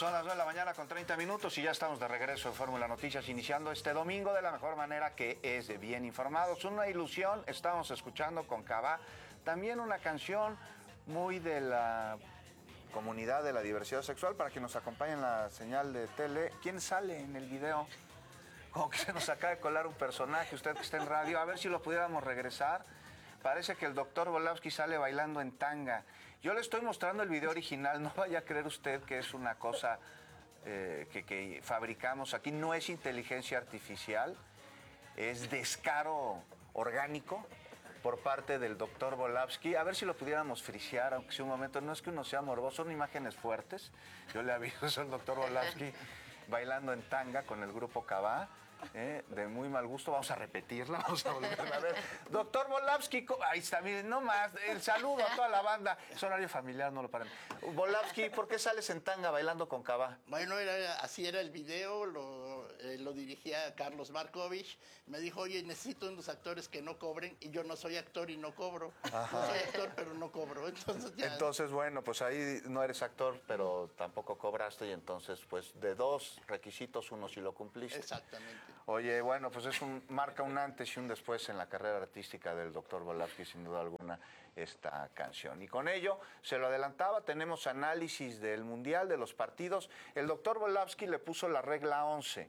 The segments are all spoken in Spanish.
Son las 9 de la mañana con 30 minutos y ya estamos de regreso en Fórmula Noticias, iniciando este domingo de la mejor manera, que es de bien informados. Una ilusión, estamos escuchando con Cabá, también una canción muy de la comunidad de la diversidad sexual, para que nos acompañe en la señal de tele. ¿Quién sale en el video? Como que se nos acaba de colar un personaje, usted que está en radio, a ver si lo pudiéramos regresar. Parece que el doctor Volavsky sale bailando en tanga. Yo le estoy mostrando el video original, no vaya a creer usted que es una cosa que fabricamos aquí. No es inteligencia artificial, es descaro orgánico por parte del doctor Volavsky. A ver si lo pudiéramos frisear, aunque sea un momento. No es que uno sea morboso, son imágenes fuertes. Yo le aviso al doctor Volavsky bailando en tanga con el grupo Cabá. De muy mal gusto, vamos a repetirla, vamos a volverla a ver. Doctor Volavsky, ahí está, miren, no más, el saludo a toda la banda. Es horario familiar, no lo paren. Volavsky, ¿por qué sales en tanga bailando con Cabá? Bueno, así era el video, lo dirigía Carlos Markovich. Me dijo, oye, necesito unos actores que no cobren, y yo no soy actor y no cobro. Ajá. No soy actor, pero no cobro. Entonces, bueno, pues ahí no eres actor, pero tampoco cobraste, y entonces, pues, de dos requisitos, uno sí lo cumpliste. Exactamente. Oye, bueno, pues marca un antes y un después en la carrera artística del doctor Volavsky, sin duda alguna, esta canción. Y con ello, se lo adelantaba, tenemos análisis del Mundial, de los partidos. El doctor Volavsky le puso la regla 11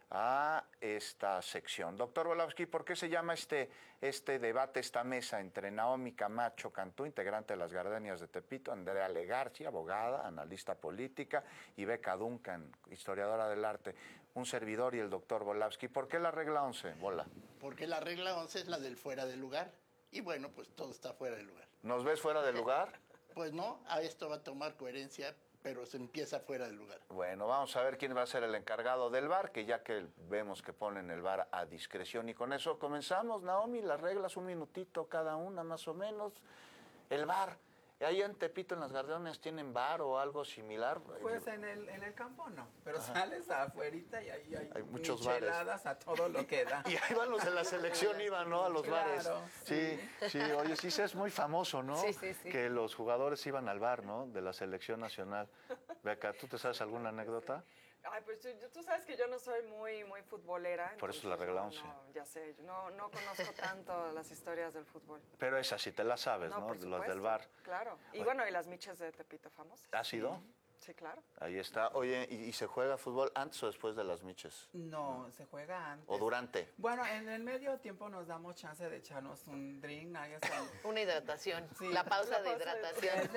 a esta sección. Doctor Volavsky, ¿por qué se llama este debate, esta mesa entre Naomi Camacho Cantú, integrante de las Gardenias de Tepito, Andrea Legarci, abogada, analista política, y Beca Duncan, historiadora del arte, un servidor y el doctor Volavsky? ¿Por qué la regla 11, Bola? Porque la regla 11 es la del fuera de lugar. Y bueno, pues todo está fuera de lugar. ¿Nos ves fuera de lugar? Pues no, a esto va a tomar coherencia, pero se empieza fuera del lugar. Bueno, vamos a ver quién va a ser el encargado del VAR, que ya que vemos que ponen el VAR a discreción. Y con eso comenzamos, Naomi, las reglas, un minutito cada una más o menos. El VAR, ahí en Tepito, en las Gardenias, ¿tienen VAR o algo similar? Pues en el campo no, pero sales afuerita y ahí hay muchos micheladas bares a todo lo que da. Y ahí van los de la selección, iban, ¿no? A los bares. Sí, oye, sí es muy famoso, ¿no? Sí. Que los jugadores iban al bar, ¿no? De la selección nacional. Beca, ¿tú te sabes alguna anécdota? Ay, pues tú sabes que yo no soy muy futbolera. Por eso la regla 11. No, ya sé, no conozco tanto las historias del fútbol. Pero esa sí te la sabes, ¿no? Por supuesto, las del bar. Claro. Y Oye, bueno, y las michas de Tepito famosas. ¿Has ido? Sí, claro. Ahí está. Oye, ¿y se juega fútbol antes o después de las miches? No, se juega antes. ¿O durante? Bueno, en el medio tiempo nos damos chance de echarnos un drink. Ahí está. Una hidratación, Sí. la pausa de Es hidratación.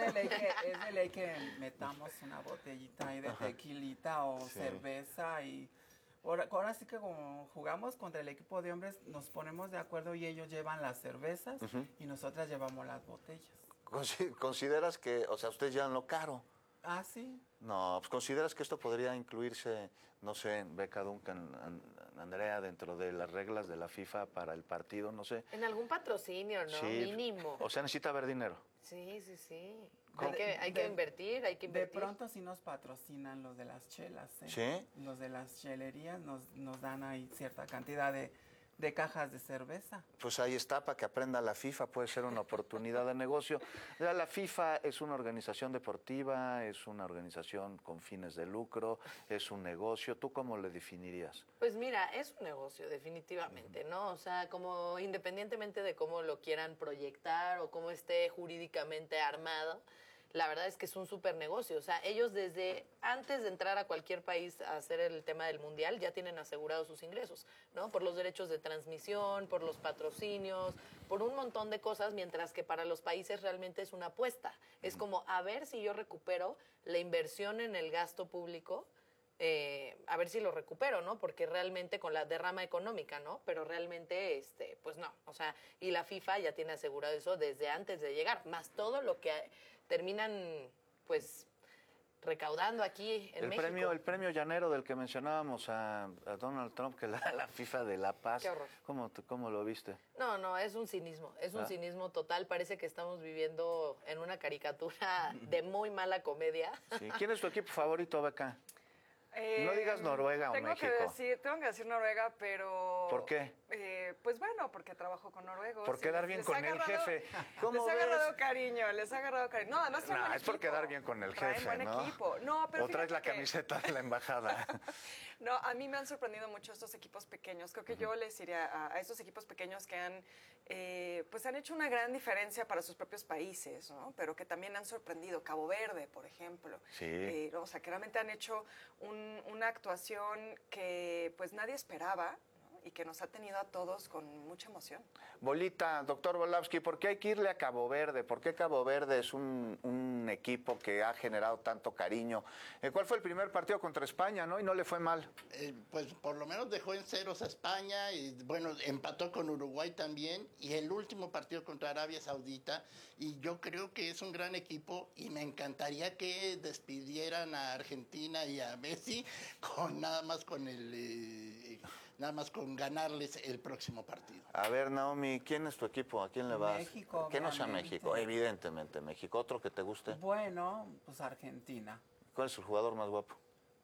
de ley que metamos una botellita ahí de tequilita o cerveza y ahora sí que como jugamos contra el equipo de hombres nos ponemos de acuerdo y ellos llevan las cervezas y nosotras llevamos las botellas. ¿Consideras que, o sea, ustedes llevan lo caro? Ah, sí. No, pues ¿consideras que esto podría incluirse, no sé, Beca Duncan, Andrea, dentro de las reglas de la FIFA para el partido? No sé. En algún patrocinio, ¿no? Sí, Mínimo. O sea, necesita haber dinero. Sí. ¿Cómo? Hay que invertir. De pronto sí nos patrocinan los de las chelas, ¿eh? ¿Sí? Los de las chelerías nos dan ahí cierta cantidad de cajas de cerveza. Pues ahí está, para que aprenda la FIFA, puede ser una oportunidad de negocio. La FIFA es una organización deportiva, es una organización con fines de lucro, es un negocio. ¿Tú cómo le definirías? Pues mira, es un negocio, definitivamente, ¿no? O sea, como independientemente de cómo lo quieran proyectar o cómo esté jurídicamente armado, la verdad es que es un súper negocio. O sea, ellos desde antes de entrar a cualquier país a hacer el tema del mundial ya tienen asegurados sus ingresos, ¿no? Por los derechos de transmisión, por los patrocinios, por un montón de cosas, mientras que para los países realmente es una apuesta. Es como a ver si yo recupero la inversión en el gasto público, a ver si lo recupero, ¿no? Porque realmente con la derrama económica, ¿no? Pero realmente, pues no. O sea, y la FIFA ya tiene asegurado eso desde antes de llegar, más todo lo que terminan, pues, recaudando aquí en México. El premio llanero del que mencionábamos a Donald Trump, que la FIFA de La Paz. Qué horror. ¿Cómo lo viste? No, es un cinismo. Es un cinismo total. Parece que estamos viviendo en una caricatura de muy mala comedia. Sí. ¿Quién es tu equipo favorito, Beca? No digas Noruega o México. Tengo que decir Noruega, pero... ¿Por qué? Pues bueno, porque trabajo con noruegos. Por quedar bien con el jefe. Les ha agarrado cariño, No, además traen buen es por equipo. quedar bien con el jefe, Traen buen ¿no? equipo. No, pero o traes la fíjate que- camiseta de la embajada. No, a mí me han sorprendido mucho estos equipos pequeños. Creo que yo les diría a estos equipos pequeños que pues han hecho una gran diferencia para sus propios países, ¿no? Pero que también han sorprendido. Cabo Verde, por ejemplo. Sí. O sea, que realmente han hecho una actuación que pues nadie esperaba, ¿no? Y que nos ha tenido a todos con mucha emoción. Bolita, doctor Volavsky, ¿por qué hay que irle a Cabo Verde? ¿Por qué Cabo Verde es un equipo que ha generado tanto cariño? ¿Cuál fue el primer partido contra España, no? Y no le fue mal. Pues por lo menos dejó en ceros a España y bueno, empató con Uruguay también y el último partido contra Arabia Saudita y yo creo que es un gran equipo y me encantaría que despidieran a Argentina y a Messi con nada más con ganarles el próximo partido. A ver, Naomi, ¿quién es tu equipo? ¿A quién le vas? México, Que no sea obviamente. México, evidentemente México. ¿Otro que te guste? Bueno, pues Argentina. ¿Cuál es el jugador más guapo?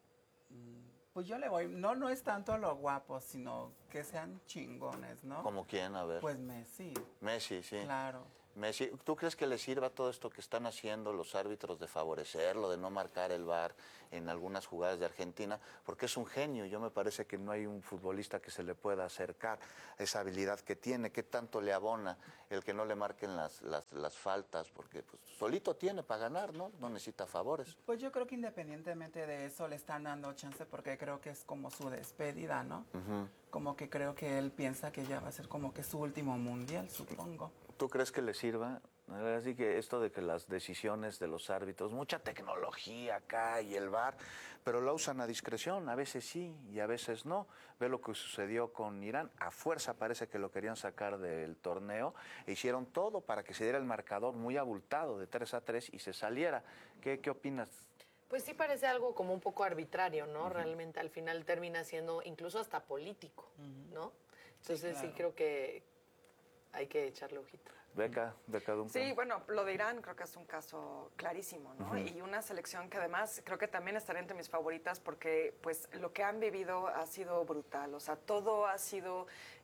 Pues yo le voy, no es tanto lo guapo, sino que sean chingones, ¿no? ¿Como quién? A ver. Pues Messi, Messi, sí. claro. Messi, ¿tú crees que le sirva todo esto que están haciendo los árbitros de favorecerlo, de no marcar el VAR en algunas jugadas de Argentina? Porque es un genio. Yo me parece que no hay un futbolista que se le pueda acercar a esa habilidad que tiene. ¿Qué tanto le abona el que no le marquen las faltas? Porque pues, solito tiene para ganar, ¿no? No necesita favores. Pues yo creo que independientemente de eso le están dando chance porque creo que es como su despedida, ¿no? Como que creo que él piensa que ya va a ser como que su último mundial, supongo. ¿Tú crees que le sirva? Así que esto de que las decisiones de los árbitros, mucha tecnología acá y el VAR, pero la usan a discreción, a veces sí y a veces no. Ve lo que sucedió con Irán, a fuerza parece que lo querían sacar del torneo, e hicieron todo para que se diera el marcador muy abultado de 3-3 y se saliera. ¿Qué opinas? Pues sí parece algo como un poco arbitrario, ¿no? Realmente al final termina siendo incluso hasta político, ¿no? Entonces sí, claro. creo que hay que echarle ojito. Beca Duncan. Sí, bueno, lo de Irán creo que es un caso clarísimo, ¿no? Y una selección que además creo que también estará entre mis favoritas porque pues lo que han vivido ha sido brutal, o sea, todo ha sido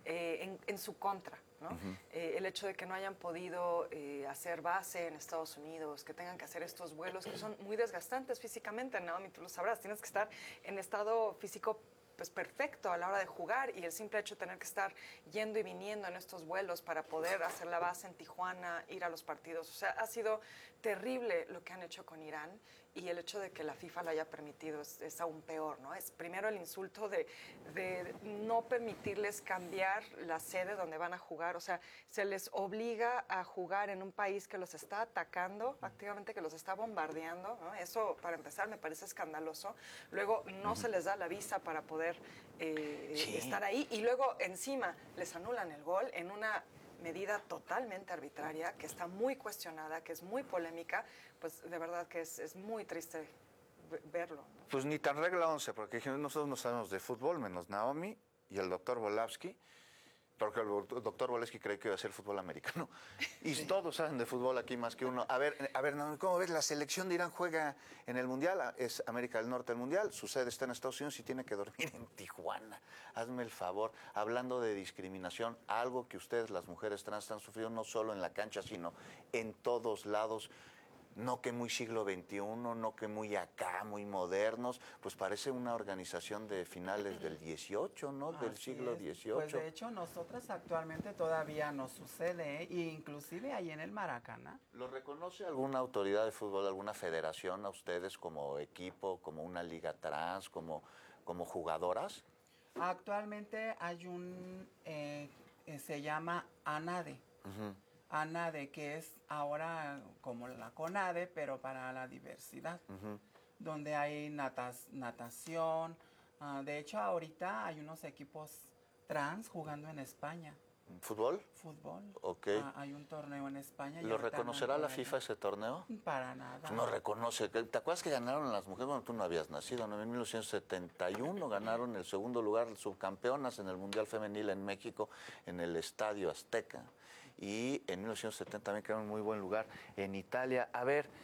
en su contra, ¿no? El hecho de que no hayan podido hacer base en Estados Unidos, que tengan que hacer estos vuelos que son muy desgastantes físicamente, Naomi, tú lo sabrás, tienes que estar en estado físico pues perfecto a la hora de jugar y el simple hecho de tener que estar yendo y viniendo en estos vuelos para poder hacer la base en Tijuana, ir a los partidos. O sea, ha sido terrible lo que han hecho con Irán y el hecho de que la FIFA lo haya permitido es aún peor, ¿no? Es primero el insulto de no permitirles cambiar la sede donde van a jugar. O sea, se les obliga a jugar en un país que los está atacando activamente, que los está bombardeando, ¿no? Eso, para empezar, me parece escandaloso. Luego, no se les da la visa para poder estar ahí. Y luego, encima, les anulan el gol en una medida totalmente arbitraria, que está muy cuestionada, que es muy polémica, pues de verdad que es muy triste verlo, ¿no? Pues ni tan regla 11, porque nosotros no sabemos de fútbol, menos Naomi y el doctor Volavsky, porque el doctor Volavsky cree que iba a ser fútbol americano. Y todos saben de fútbol aquí más que uno. A ver, Naomi, ¿cómo ves? La selección de Irán juega en el Mundial, es América del Norte el Mundial, su sede está en Estados Unidos y tiene que dormir en Tijuana. Hazme el favor, hablando de discriminación, algo que ustedes, las mujeres trans, están sufriendo no solo en la cancha, sino en todos lados. No que muy siglo XXI, no que muy acá, muy modernos, pues parece una organización de finales del XVIII, ¿no? Del Así siglo es. XVIII. Pues de hecho nosotras actualmente todavía nos sucede, ¿eh? Y inclusive ahí en el Maracaná. ¿Lo reconoce alguna autoridad de fútbol, alguna federación a ustedes como equipo, como una liga trans, como jugadoras? Actualmente hay se llama ANADE. ANADE, que es ahora como la CONADE, pero para la diversidad, donde hay natación. De hecho, ahorita hay unos equipos trans jugando en España. ¿Fútbol? Fútbol. Ok. Hay un torneo en España. y ¿Lo ahorita reconocerá andan la por FIFA allá. ese torneo? Para nada. No reconoce. ¿Te acuerdas que ganaron las mujeres? Bueno, tú no habías nacido, ¿no? En 1971 ganaron el segundo lugar, subcampeonas en el Mundial Femenil en México, en el Estadio Azteca. Y en 1970 también quedaron en muy buen lugar en Italia. A ver,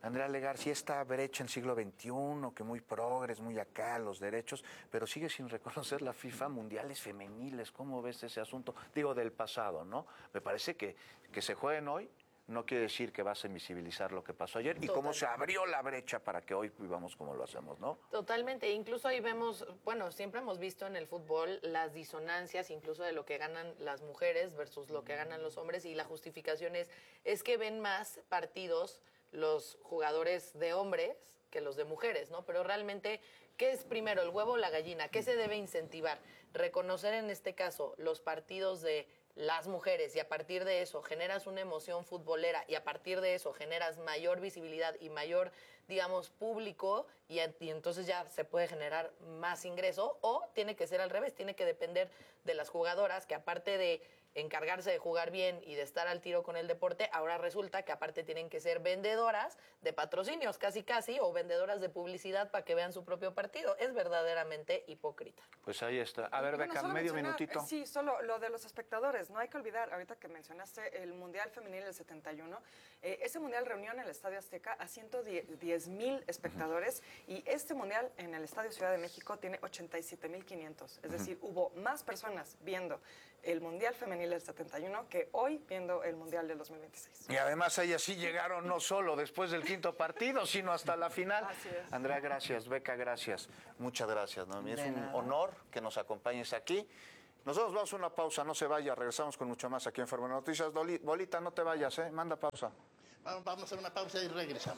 Andrea Legarci, esta brecha en siglo XXI, que muy progres, muy acá, los derechos, pero sigue sin reconocer la FIFA mundiales femeniles. ¿Cómo ves ese asunto? Digo, del pasado, ¿no? Me parece que se jueguen hoy no quiere decir que vas a invisibilizar lo que pasó ayer y cómo se abrió la brecha para que hoy vivamos como lo hacemos, ¿no? Totalmente. Incluso ahí vemos, bueno, siempre hemos visto en el fútbol las disonancias, incluso de lo que ganan las mujeres versus lo que ganan los hombres, y la justificación es que ven más partidos los jugadores de hombres que los de mujeres, ¿no? Pero realmente, ¿qué es primero, el huevo o la gallina? ¿Qué se debe incentivar? Reconocer en este caso los partidos de las mujeres, y a partir de eso generas una emoción futbolera, y a partir de eso generas mayor visibilidad y mayor, digamos, público, y entonces ya se puede generar más ingreso, o tiene que ser al revés, tiene que depender de las jugadoras que, aparte de encargarse de jugar bien y de estar al tiro con el deporte, ahora resulta que aparte tienen que ser vendedoras de patrocinios, casi, o vendedoras de publicidad para que vean su propio partido. Es verdaderamente hipócrita. Pues ahí está. A ver, Beca, medio minutito. Sí, solo lo de los espectadores. No hay que olvidar, ahorita que mencionaste el Mundial Femenil del 71, ese Mundial reunió en el Estadio Azteca a 110,000 espectadores, y este Mundial en el Estadio Ciudad de México tiene 87,500. Es decir, hubo más personas viendo el Mundial Femenil del 71 que hoy viendo el Mundial del 2026. Y además ellas sí llegaron no solo después del quinto partido, sino hasta la final. Así es. Andrea, gracias. Beca, gracias. Muchas gracias, Noemí. Es un honor que nos acompañes aquí. Nosotros vamos a una pausa, no se vaya, regresamos con mucho más aquí en Fórmula Noticias. Bolita, no te vayas, manda pausa. Vamos a hacer una pausa y regresamos.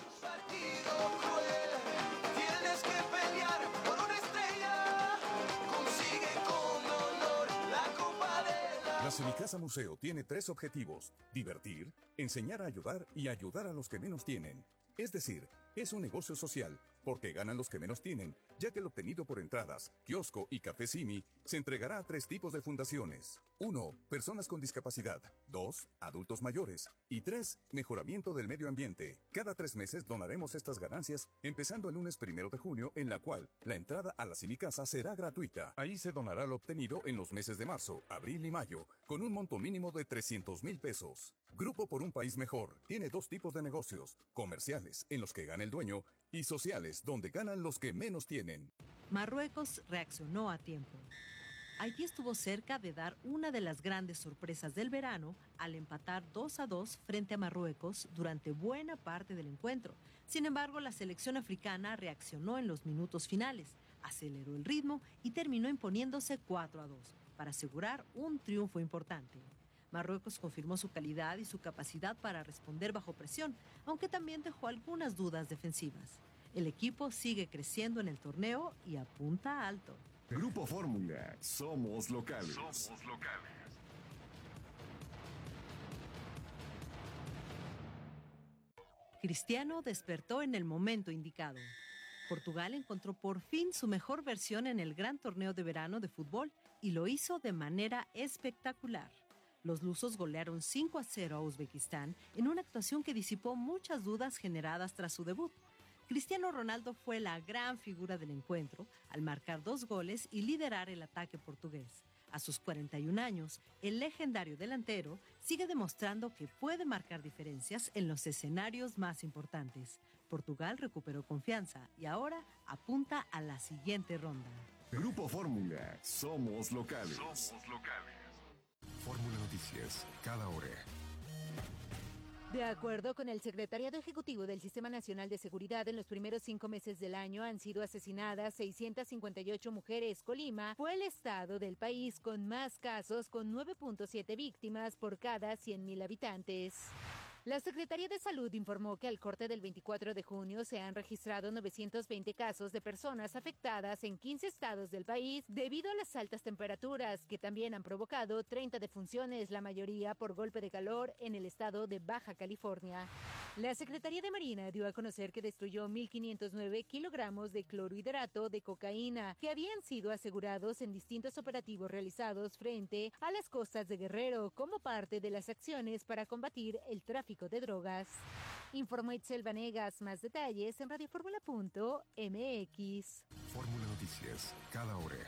Tienes que pelear por una estrella. Consigue con honor la Copa de la... La Semicasa Museo tiene 3 objetivos: divertir, enseñar a ayudar y ayudar a los que menos tienen. Es decir, es un negocio social, porque ganan los que menos tienen, ya que el obtenido por entradas, kiosco y café Simi se entregará a 3 tipos de fundaciones. 1. Personas con discapacidad. 2. Adultos mayores. Y 3. Mejoramiento del medio ambiente. Cada 3 meses donaremos estas ganancias, empezando el lunes 1 de junio, en la cual la entrada a la Semicasa será gratuita. Ahí se donará lo obtenido en los meses de marzo, abril y mayo, con un monto mínimo de 300,000 pesos. Grupo por un País Mejor tiene 2 tipos de negocios: comerciales, en los que gana el dueño, y sociales, donde ganan los que menos tienen. Marruecos reaccionó a tiempo. Haití estuvo cerca de dar una de las grandes sorpresas del verano al empatar 2-2 frente a Marruecos durante buena parte del encuentro. Sin embargo, la selección africana reaccionó en los minutos finales, aceleró el ritmo y terminó imponiéndose 4-2 para asegurar un triunfo importante. Marruecos confirmó su calidad y su capacidad para responder bajo presión, aunque también dejó algunas dudas defensivas. El equipo sigue creciendo en el torneo y apunta alto. Grupo Fórmula, somos locales. Somos locales. Cristiano despertó en el momento indicado. Portugal encontró por fin su mejor versión en el gran torneo de verano de fútbol y lo hizo de manera espectacular. Los lusos golearon 5-0 a Uzbekistán en una actuación que disipó muchas dudas generadas tras su debut. Cristiano Ronaldo fue la gran figura del encuentro al marcar 2 goles y liderar el ataque portugués. A sus 41 años, el legendario delantero sigue demostrando que puede marcar diferencias en los escenarios más importantes. Portugal recuperó confianza y ahora apunta a la siguiente ronda. Grupo Fórmula, somos locales. Somos locales. Fórmula Noticias, cada hora. De acuerdo con el Secretariado Ejecutivo del Sistema Nacional de Seguridad, en los primeros 5 meses del año han sido asesinadas 658 mujeres. Colima fue el estado del país con más casos, con 9.7 víctimas por cada 100,000 habitantes. La Secretaría de Salud informó que al corte del 24 de junio se han registrado 920 casos de personas afectadas en 15 estados del país debido a las altas temperaturas, que también han provocado 30 defunciones, la mayoría por golpe de calor en el estado de Baja California. La Secretaría de Marina dio a conocer que destruyó 1.509 kilogramos de clorhidrato de cocaína que habían sido asegurados en distintos operativos realizados frente a las costas de Guerrero como parte de las acciones para combatir el tráfico de drogas. Informó Itzel Vanegas. Más detalles en radioformula.mx. Fórmula Noticias, cada hora.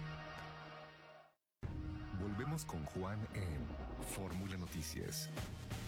Volvemos con Juan en Fórmula Noticias.